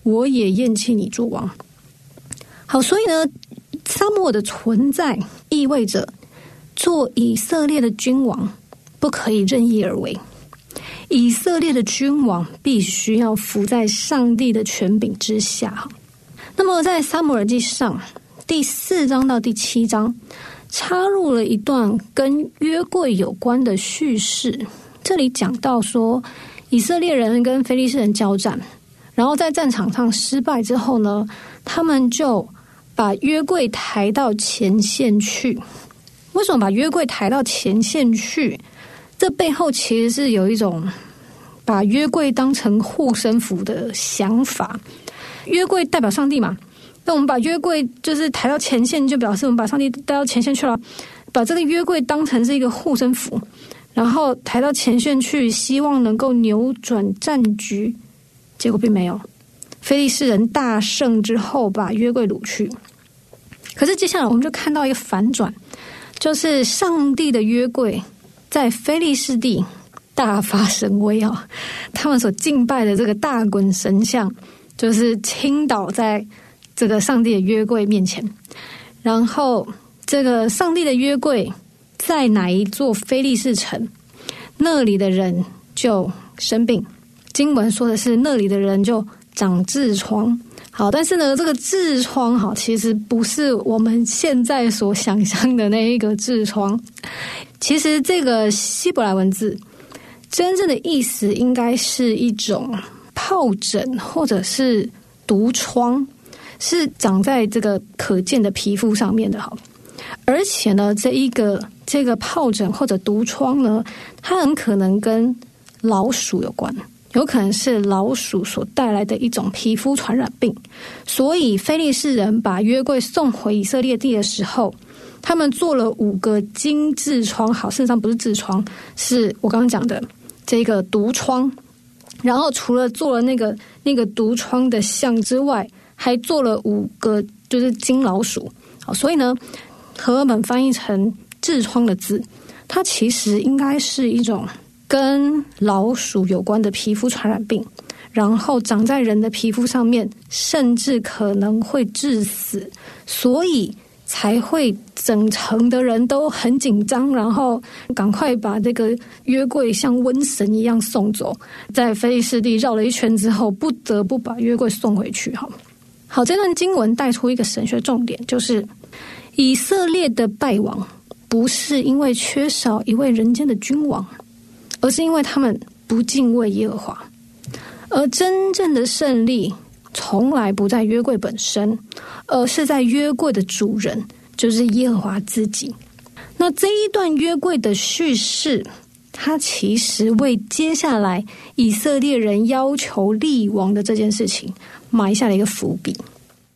我也厌弃你做王。好，所以呢，撒母耳的存在意味着做以色列的君王不可以任意而为，以色列的君王必须要服在上帝的权柄之下。那么在撒母耳记上第4章到第7章插入了一段跟约柜有关的叙事，这里讲到说以色列人跟非利士人交战，然后在战场上失败之后呢，他们就把约柜抬到前线去。为什么把约柜抬到前线去？这背后其实是有一种把约柜当成护身符的想法。约柜代表上帝嘛，那我们把约柜就是抬到前线，就表示我们把上帝带到前线去了，把这个约柜当成是一个护身符，然后抬到前线去，希望能够扭转战局。结果并没有，非利士人大胜之后把约柜掳去。可是接下来我们就看到一个反转，就是上帝的约柜在非利士地大发神威啊！他们所敬拜的这个大滚神像，就是倾倒在这个上帝的约柜面前。然后这个上帝的约柜在哪一座非利士城，那里的人就生病。经文说的是那里的人就长痔疮。好，但是呢，这个痔疮好，其实不是我们现在所想象的那一个痔疮。其实这个希伯来文字真正的意思应该是一种疱疹或者是毒疮，是长在这个可见的皮肤上面的。好，而且呢，这个疱疹或者毒疮呢，它很可能跟老鼠有关。有可能是老鼠所带来的一种皮肤传染病，所以非利士人把约柜送回以色列地的时候，他们做了5个金痔疮，好，事实上不是痔疮，是我刚刚讲的这个毒疮。然后除了做了那个毒疮的像之外，还做了5个就是金老鼠。好，所以呢，和合本翻译成痔疮的字，它其实应该是一种跟老鼠有关的皮肤传染病，然后长在人的皮肤上面，甚至可能会致死，所以才会整城的人都很紧张，然后赶快把这个约柜像瘟神一样送走。在非利士地绕了一圈之后，不得不把约柜送回去。好，这段经文带出一个神学重点，就是以色列的败亡不是因为缺少一位人间的君王，而是因为他们不敬畏耶和华。而真正的胜利从来不在约柜本身，而是在约柜的主人，就是耶和华自己。那这一段约柜的叙事，它其实为接下来以色列人要求立王的这件事情埋下了一个伏笔。